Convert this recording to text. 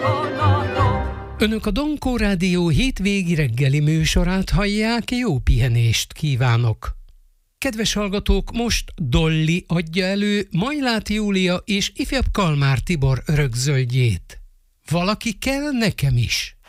Önök a Donkó Rádió hétvégi reggeli műsorát hallják, jó pihenést kívánok! Kedves hallgatók, most Dolly adja elő Majlát Júlia és ifjabb Kalmár Tibor örökzöldjét. Valaki kell nekem is.